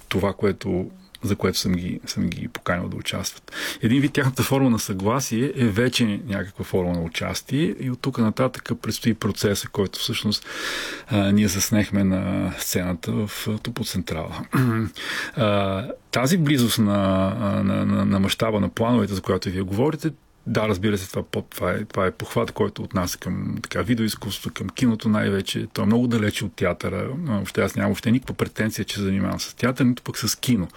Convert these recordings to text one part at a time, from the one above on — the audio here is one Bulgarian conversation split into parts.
това, за което съм ги поканил да участват. Един вид тяхната форма на съгласие е вече някаква форма на участие и от тук нататък предстои процеса, който всъщност ние заснехме на сцената в Топоцентрала. Тази близост на мащаба на плановете, за която вие говорите, да, разбира се, това е похват, който отнася към видеоизкуството, към киното най-вече. То е много далече от театъра. Въобще аз нямам никаква претенция, че занимавам с театър, нито пък с кино.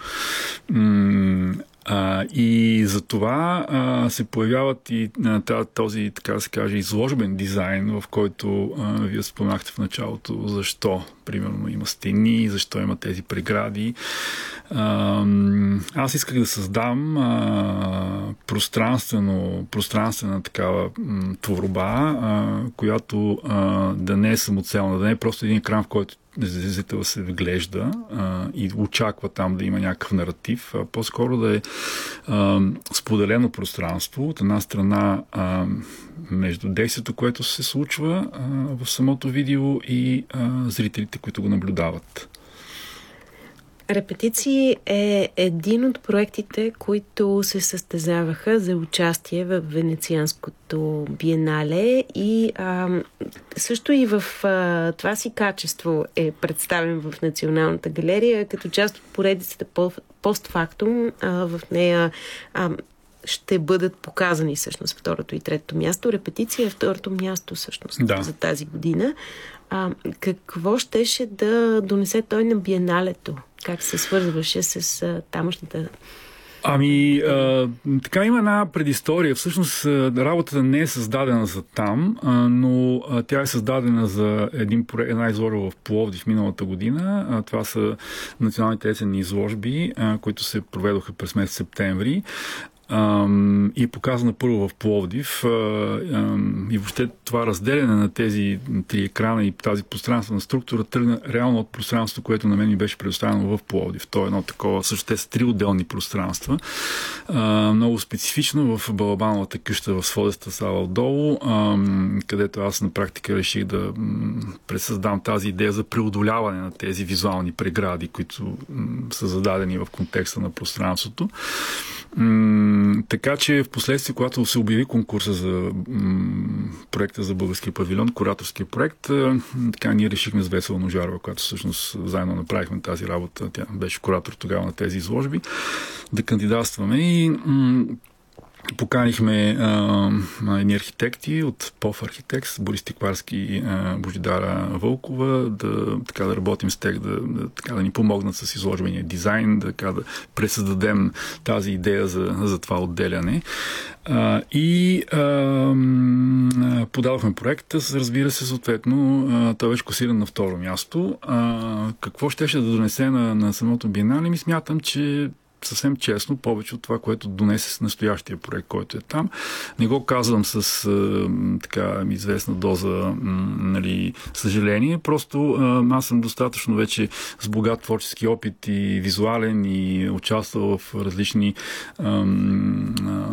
И за това се появяват и този, така да се каже, изложбен дизайн, в който вие споменахте в началото защо, примерно, има стени, защо има тези прегради. Аз исках да създам пространствена такава творба, която да не е самоцелна, да не е просто един екран, в който зрителът се вглежда и очаква там да има някакъв наратив, а по-скоро да е споделено пространство. От една страна между действието, което се случва в самото видео и зрителите, които го наблюдават. Репетиции е един от проектите, които се състезаваха за участие в Венецианското биенале и също и в това си качество е представен в Националната галерия като част от поредицата постфактум. В нея ще бъдат показани всъщност второто и третото място. Репетиция е второто място всъщност за тази година. Какво щеше да донесе той на биеналето? Как се свързваше с тамошната... Така има една предистория. Всъщност работата не е създадена за там, но тя е създадена за една изложба в Пловдив миналата година. Това са националните есенни изложби, които се проведоха през месец септември. И е показана първо в Пловдив и въобще това разделяне на тези три екрана и тази пространствена структура тръгна реално от пространството, което на мен ми беше предоставено в Пловдив. То е едно такова, също те са три отделни пространства. Много специфично в Балабановата къща в сводеста сала отдолу, където аз на практика реших да пресъздам тази идея за преодоляване на тези визуални прегради, които са зададени в контекста на пространството. Така че в последствие, когато се обяви конкурса за проекта за българския павилион, кураторския проект, така ние решихме с Весела Ножарова, която всъщност заедно направихме тази работа, тя беше куратор тогава на тези изложби, да кандидатстваме и поканихме едни архитекти от ПОФ Архитекс, Борис Тикварски и Божидара Вълкова, да работим с тях, да ни помогнат с изложбения дизайн, да пресъздадем тази идея за това отделяне. И подадохме проекта, разбира се, съответно, той беше класиран на второ място. Какво щеше да донесе на самото биенале? Смятам, че съвсем честно, повече от това, което донесе с настоящия проект, който е там. Не го казвам с известна доза съжаление. Просто аз съм достатъчно вече с богат творчески опит и визуален и участвал в различни